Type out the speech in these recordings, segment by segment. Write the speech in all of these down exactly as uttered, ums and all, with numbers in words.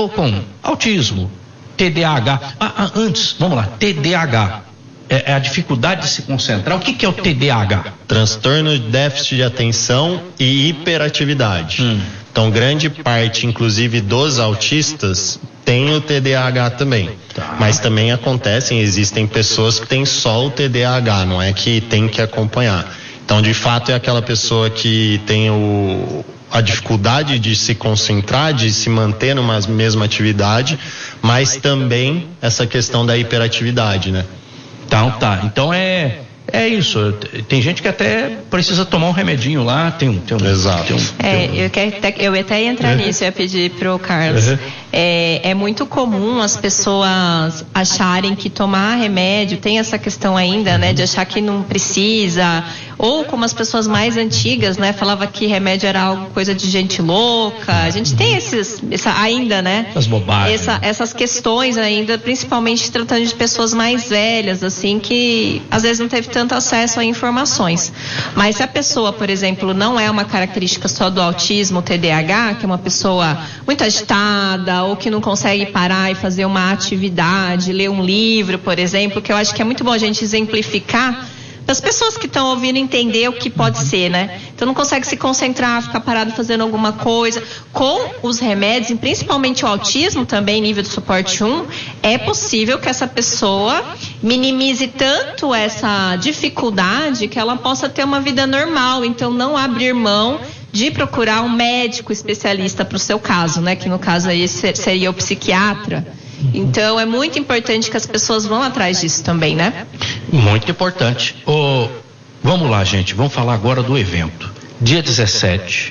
pessoa com autismo, T D A H, ah, ah, antes, vamos lá, T D A H, é, é a dificuldade de se concentrar. O que, que é o T D A H? Transtorno de déficit de atenção e hiperatividade. Hum. Então, grande parte, inclusive dos autistas, tem o T D A H também. Tá. Mas também acontecem, existem pessoas que têm só o T D A H, não é que tem que acompanhar. Então, de fato, é aquela pessoa que tem o, a dificuldade de se concentrar, de se manter numa mesma atividade, mas também essa questão da hiperatividade, né? Então, tá. Então, é... É isso, tem gente que até precisa tomar um remedinho lá, tem um... Tem um Exato. Tem um, é, tem um... eu, quero, eu até ia entrar uhum. nisso, eu ia pedir pro Carlos. Uhum. É, é muito comum as pessoas acharem que tomar remédio, tem essa questão ainda, uhum. né, de achar que não precisa, ou como as pessoas mais antigas, né, falava que remédio era algo, coisa de gente louca, a gente tem esses, essa, ainda, né? As bobagens. Essa, essas questões ainda, principalmente tratando de pessoas mais velhas, assim, que às vezes não teve tanto acesso a informações. Mas se a pessoa, por exemplo, não é uma característica só do autismo, T D A H, que é uma pessoa muito agitada ou que não consegue parar e fazer uma atividade, ler um livro, por exemplo, que eu acho que é muito bom a gente exemplificar para as pessoas que estão ouvindo entender o que pode ser, né? Então não consegue se concentrar, ficar parado fazendo alguma coisa. Com os remédios, e principalmente o autismo também, nível de suporte um, é possível que essa pessoa minimize tanto essa dificuldade que ela possa ter uma vida normal. Então não abrir mão de procurar um médico especialista para o seu caso, né? Que no caso aí seria o psiquiatra. Então é muito importante que as pessoas vão atrás disso também, né? Muito importante. Oh, vamos lá, gente, vamos falar agora do evento. Dia dezessete,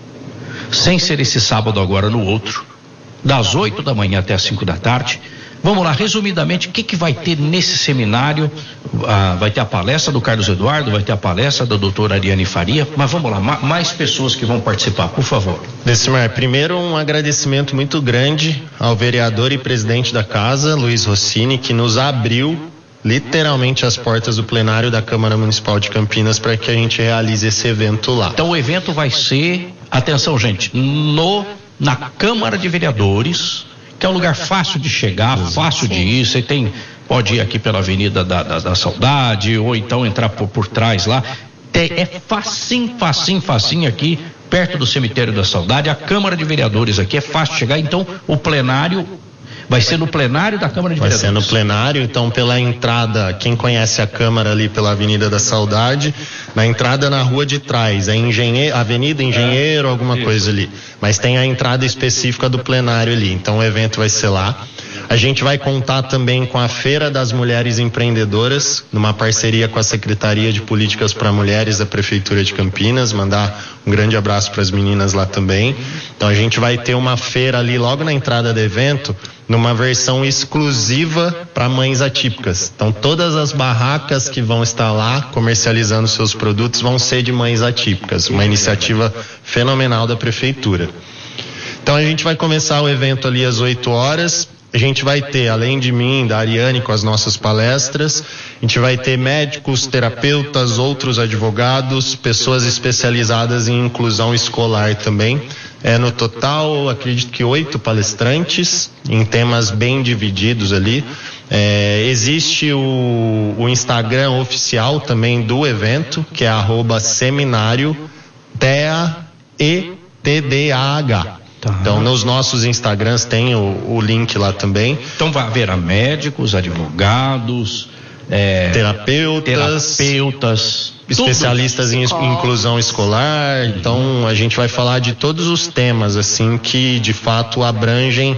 sem ser esse sábado agora no outro, das oito da manhã até as cinco da tarde. Vamos lá, resumidamente, o que, que vai ter nesse seminário? Ah, vai ter a palestra do Carlos Eduardo, vai ter a palestra da doutora Ariane Faria, mas vamos lá, ma- mais pessoas que vão participar, por favor. Decimar, primeiro um agradecimento muito grande ao vereador e presidente da casa, Luiz Rossini, que nos abriu literalmente as portas do plenário da Câmara Municipal de Campinas para que a gente realize esse evento lá. Então o evento vai ser, atenção gente, no, na Câmara de Vereadores, que é um lugar fácil de chegar, fácil de ir, você tem, pode ir aqui pela Avenida da, da, da Saudade, ou então entrar por, por trás lá, é, é facinho, facinho, facinho aqui, perto do Cemitério da Saudade, a Câmara de Vereadores aqui é fácil de chegar, então o plenário vai ser no plenário da Câmara de Vai Vereadores. Vai ser no plenário, então pela entrada, quem conhece a Câmara ali pela Avenida da Saudade, na entrada na rua de trás, é Engenheiro, Avenida Engenheiro, alguma coisa ali. Mas tem a entrada específica do plenário ali, então o evento vai ser lá. A gente vai contar também com a Feira das Mulheres Empreendedoras, numa parceria com a Secretaria de Políticas para Mulheres da Prefeitura de Campinas, mandar um grande abraço para as meninas lá também. Então a gente vai ter uma feira ali logo na entrada do evento, numa versão exclusiva para mães atípicas. Então todas as barracas que vão estar lá comercializando seus produtos vão ser de mães atípicas, uma iniciativa fenomenal da Prefeitura. Então a gente vai começar o evento ali às oito horas. A gente vai ter, além de mim, da Ariane, com as nossas palestras, a gente vai ter médicos, terapeutas, outros advogados, pessoas especializadas em inclusão escolar também. É, no total, acredito que oito palestrantes, em temas bem divididos ali. É, existe o, o Instagram oficial também do evento, que é arroba seminário T A E T D A H. Então, nos nossos Instagrams tem o, o link lá também. Então, vai haver médicos, advogados, é, terapeutas, terapeutas, especialistas em inclusão escolar. Então, a gente vai falar de todos os temas, assim, que de fato abrangem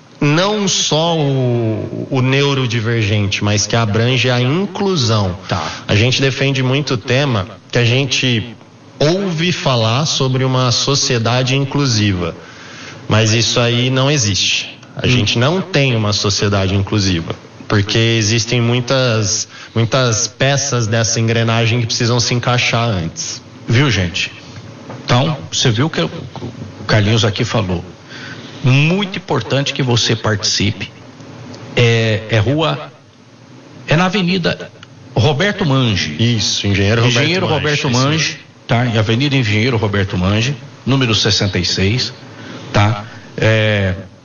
não só o, o neurodivergente, mas que abrange a inclusão. Tá. A gente defende muito o tema que a gente ouve falar sobre uma sociedade inclusiva. Mas isso aí não existe. A hum. gente não tem uma sociedade inclusiva, porque existem muitas, muitas peças dessa engrenagem que precisam se encaixar antes. Viu, gente? Então, você viu que o Carlinhos aqui falou. Muito importante que você participe. É, é rua, é na Avenida Roberto Mange. Isso, Engenheiro Roberto Engenheiro Mange. Roberto Mange, tá? Avenida Engenheiro Roberto Mange, número sessenta e seis. Tá? É,